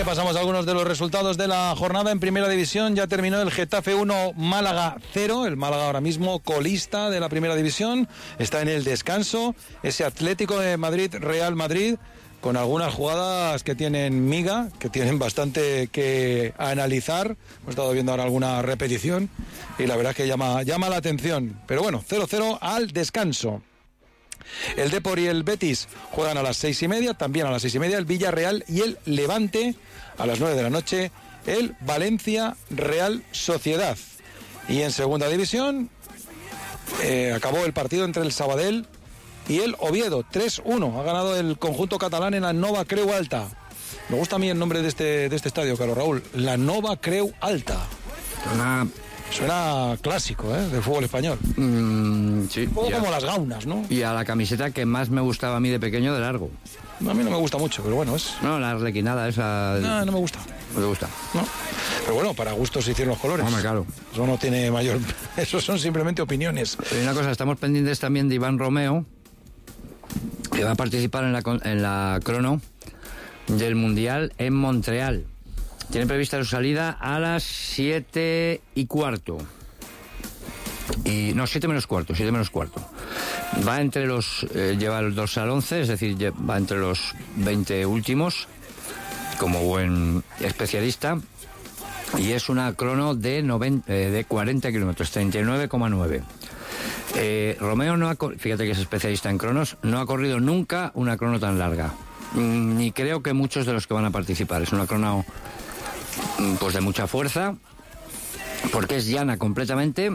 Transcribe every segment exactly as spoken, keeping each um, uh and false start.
Repasamos algunos de los resultados de la jornada en Primera División. Ya terminó el Getafe uno, Málaga cero. El Málaga ahora mismo colista de la Primera División. Está en el descanso. Ese Atlético de Madrid, Real Madrid, con algunas jugadas que tienen miga, que tienen bastante que analizar. Hemos estado viendo ahora alguna repetición y la verdad es que llama, llama la atención. Pero bueno, cero cero al descanso. El Depor y el Betis juegan a las seis y media, también a las seis y media el Villarreal y el Levante a las nueve de la noche, el Valencia Real Sociedad. Y en segunda división eh, acabó el partido entre el Sabadell y el Oviedo, tres uno, ha ganado el conjunto catalán en la Nova Creu Alta. Me gusta a mí el nombre de este, de este estadio, Carlos Raúl, la Nova Creu Alta. Una... Suena clásico, ¿eh? Del fútbol español. Mm, sí. Un poco ya. como las gaunas, ¿no? Y a la camiseta que más me gustaba a mí de pequeño, de largo. A mí no me gusta mucho, pero bueno, es... No, la arlequinada esa... No, no me gusta. No te gusta. No. Pero bueno, para gustos se hicieron los colores. Hombre, claro. Eso no tiene mayor... Eso son simplemente opiniones. Hay una cosa, estamos pendientes también de Iván Romeo, que va a participar en la, en la crono del Mundial en Montreal. Tiene prevista su salida a las siete y cuarto. Y, no, siete menos cuarto, siete menos cuarto. Va entre los... Eh, lleva el dorsal once, es decir, va entre los veinte últimos, como buen especialista. Y es una crono de, noventa, eh, de cuarenta kilómetros, treinta y nueve coma nueve. Eh, Romeo no ha... Fíjate que es especialista en cronos, no ha corrido nunca una crono tan larga. Ni creo que muchos de los que van a participar. Es una crono... pues de mucha fuerza, porque es llana completamente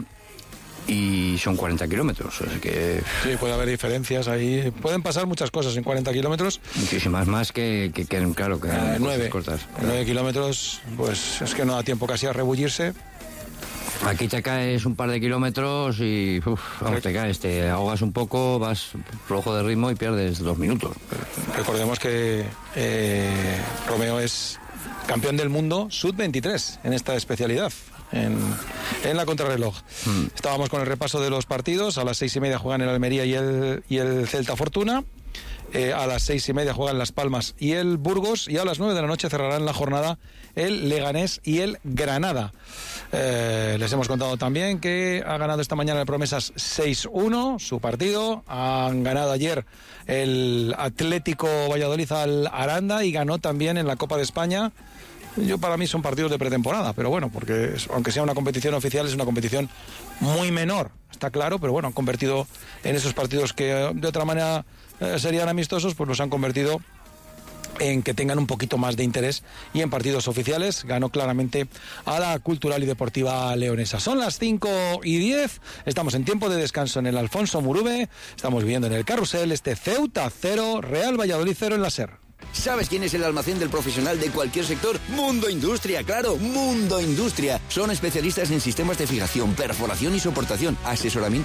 y son cuarenta kilómetros, así que... Sí, puede haber diferencias ahí, pueden pasar muchas cosas en cuarenta kilómetros. Muchísimas más que, que, que claro, que eh, nueve, cortas. nueve kilómetros, pues es que no da tiempo casi a rebullirse. Aquí te caes un par de kilómetros y uf, vamos, te caes, te ahogas un poco, vas flojo de ritmo y pierdes dos minutos. Recordemos que eh, Romeo es campeón del mundo sub veintitrés en esta especialidad, en, en la contrarreloj. Mm. Estábamos con el repaso de los partidos. A las seis y media juegan el Almería y el, y el Celta Fortuna. Eh, a las seis y media juegan Las Palmas y el Burgos. Y a las nueve de la noche cerrarán la jornada el Leganés y el Granada. Eh, les hemos contado también que ha ganado esta mañana el Promesas seis uno su partido. Han ganado ayer el Atlético Valladolid al Aranda y ganó también en la Copa de España. Yo, para mí son partidos de pretemporada, pero bueno, porque es, aunque sea una competición oficial, es una competición muy menor, está claro, pero bueno, han convertido en esos partidos que de otra manera eh, serían amistosos, pues los han convertido en que tengan un poquito más de interés, y en partidos oficiales ganó claramente a la Cultural y Deportiva Leonesa. Son las cinco y diez, estamos en tiempo de descanso en el Alfonso Murube, estamos viviendo en el Carrusel este Ceuta cero, Real Valladolid cero en la SER. ¿Sabes quién es el almacén del profesional de cualquier sector? Mundo Industria, claro, Mundo Industria. Son especialistas en sistemas de fijación, perforación y soportación, asesoramiento